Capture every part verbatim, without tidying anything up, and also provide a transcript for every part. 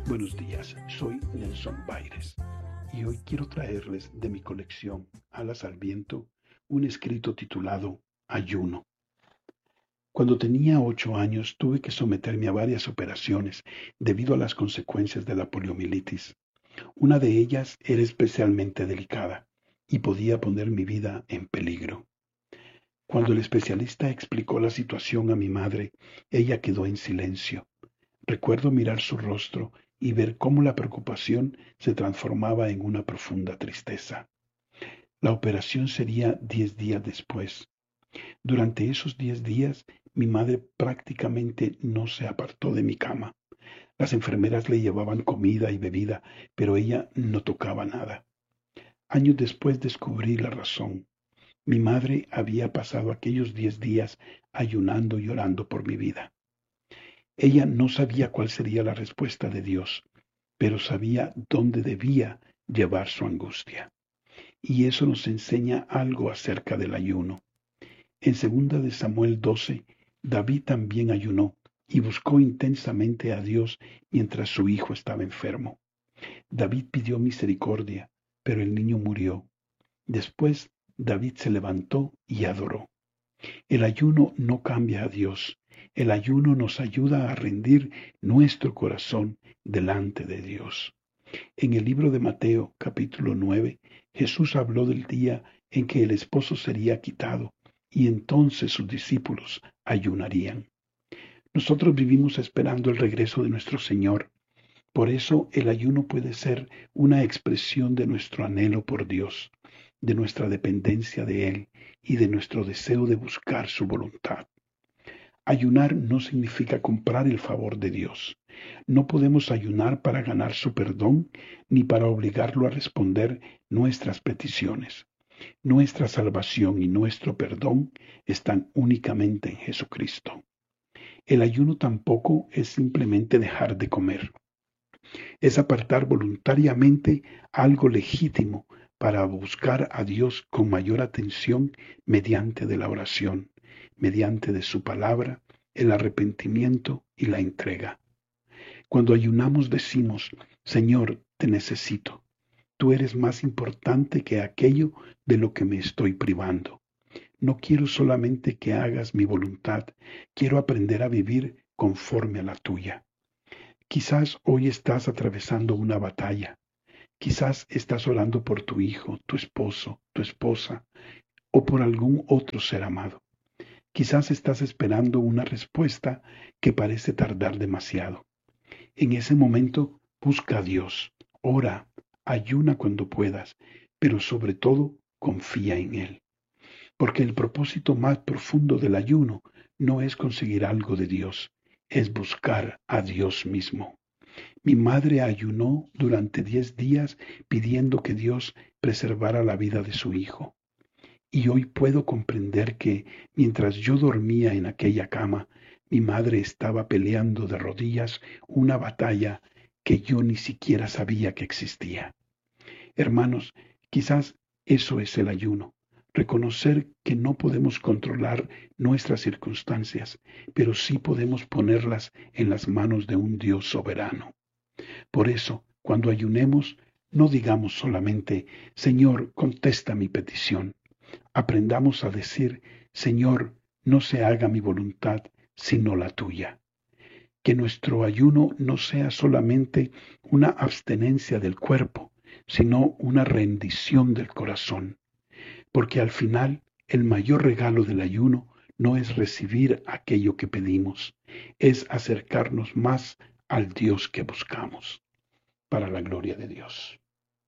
Buenos días, soy Nelson Baires y hoy quiero traerles de mi colección Alas al Viento un escrito titulado Ayuno. Cuando tenía ocho años tuve que someterme a varias operaciones debido a las consecuencias de la poliomielitis. Una de ellas era especialmente delicada y podía poner mi vida en peligro. Cuando el especialista explicó la situación a mi madre, ella quedó en silencio. Recuerdo mirar su rostro y ver cómo la preocupación se transformaba en una profunda tristeza. La operación sería diez días después. Durante esos diez días, mi madre prácticamente no se apartó de mi cama. Las enfermeras le llevaban comida y bebida, pero ella no tocaba nada. Años después descubrí la razón. Mi madre había pasado aquellos diez días ayunando y orando por mi vida. Ella no sabía cuál sería la respuesta de Dios, pero sabía dónde debía llevar su angustia. Y eso nos enseña algo acerca del ayuno. En segunda de Samuel doce, David también ayunó y buscó intensamente a Dios mientras su hijo estaba enfermo. David pidió misericordia, pero el niño murió. Después, David se levantó y adoró. El ayuno no cambia a Dios. El ayuno nos ayuda a rendir nuestro corazón delante de Dios. En el libro de Mateo, capítulo nueve, Jesús habló del día en que el esposo sería quitado y entonces sus discípulos ayunarían. Nosotros vivimos esperando el regreso de nuestro Señor. Por eso el ayuno puede ser una expresión de nuestro anhelo por Dios, de nuestra dependencia de Él y de nuestro deseo de buscar su voluntad. Ayunar no significa comprar el favor de Dios. No podemos ayunar para ganar su perdón ni para obligarlo a responder nuestras peticiones. Nuestra salvación y nuestro perdón están únicamente en Jesucristo. El ayuno tampoco es simplemente dejar de comer. Es apartar voluntariamente algo legítimo para buscar a Dios con mayor atención mediante de la oración, mediante de su palabra, el arrepentimiento y la entrega. Cuando ayunamos decimos, Señor, te necesito. Tú eres más importante que aquello de lo que me estoy privando. No quiero solamente que hagas mi voluntad, quiero aprender a vivir conforme a la tuya. Quizás hoy estás atravesando una batalla. Quizás estás orando por tu hijo, tu esposo, tu esposa o por algún otro ser amado. Quizás estás esperando una respuesta que parece tardar demasiado. En ese momento, busca a Dios, ora, ayuna cuando puedas, pero sobre todo, confía en Él. Porque el propósito más profundo del ayuno no es conseguir algo de Dios, es buscar a Dios mismo. Mi madre ayunó durante diez días pidiendo que Dios preservara la vida de su hijo. Y hoy puedo comprender que mientras yo dormía en aquella cama, mi madre estaba peleando de rodillas una batalla que yo ni siquiera sabía que existía. Hermanos, quizás eso es el ayuno. Reconocer que no podemos controlar nuestras circunstancias, pero sí podemos ponerlas en las manos de un Dios soberano. Por eso, cuando ayunemos, no digamos solamente, Señor, contesta mi petición. Aprendamos a decir, Señor, no se haga mi voluntad, sino la tuya. Que nuestro ayuno no sea solamente una abstenencia del cuerpo, sino una rendición del corazón. Porque al final, el mayor regalo del ayuno no es recibir aquello que pedimos, es acercarnos más al Dios que buscamos, para la gloria de Dios.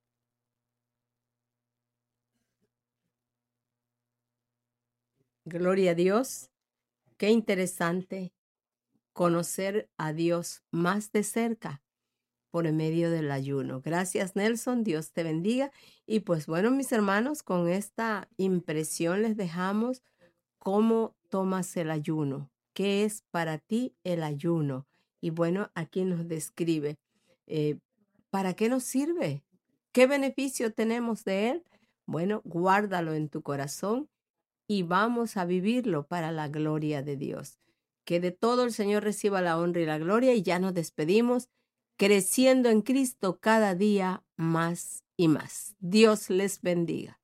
Gloria a Dios. Qué interesante conocer a Dios más de cerca por medio del ayuno. Gracias, Nelson. Dios te bendiga. Y pues bueno, mis hermanos, con esta impresión les dejamos cómo tomas el ayuno. ¿Qué es para ti el ayuno? Y bueno, aquí nos describe eh, ¿para qué nos sirve? ¿Qué beneficio tenemos de él? Bueno, guárdalo en tu corazón y vamos a vivirlo para la gloria de Dios. Que de todo el Señor reciba la honra y la gloria y ya nos despedimos. creciendo en Cristo cada día más y más. Dios les bendiga.